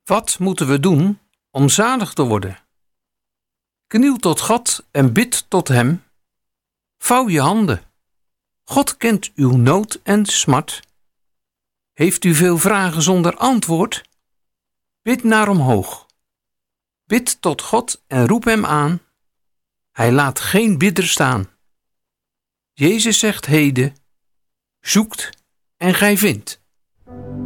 Wat moeten we doen om zalig te worden? Kniel tot God en bid tot Hem. Vouw je handen. God kent uw nood en smart. Heeft u veel vragen zonder antwoord? Bid naar omhoog. Bid tot God en roep Hem aan. Hij laat geen bidder staan. Jezus zegt heden: zoekt en gij vindt.